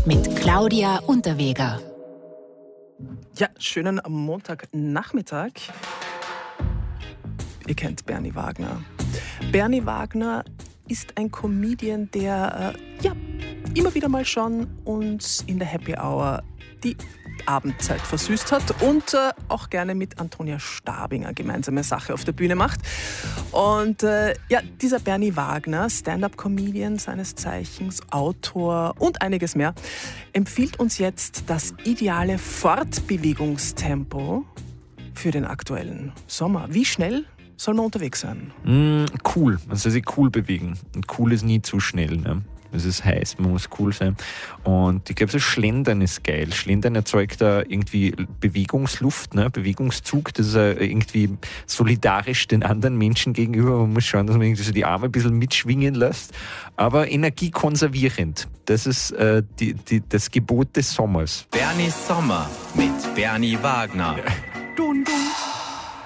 mit Claudia Unterweger. Ja, schönen Montagnachmittag. Ihr kennt Bernie Wagner. Bernie Wagner ist ein Comedian, der immer wieder mal schon uns in der Happy Hour die Abendzeit versüßt hat und auch gerne mit Antonia Stabinger gemeinsame Sache auf der Bühne macht. Und dieser Bernie Wagner, Stand-up-Comedian seines Zeichens, Autor und einiges mehr, empfiehlt uns jetzt das ideale Fortbewegungstempo für den aktuellen Sommer. Wie schnell soll man unterwegs sein? Cool, man soll sich cool bewegen. Und cool ist nie zu schnell, ne? Es ist heiß, man muss cool sein. Und ich glaube, so Schlendern ist geil. Schlendern erzeugt da irgendwie Bewegungsluft, ne? Bewegungszug. Das ist irgendwie solidarisch den anderen Menschen gegenüber. Man muss schauen, dass man irgendwie so die Arme ein bisschen mitschwingen lässt. Aber energiekonservierend. Das ist das Gebot des Sommers. Bernies Sommer mit Bernie Wagner. Dun, dun.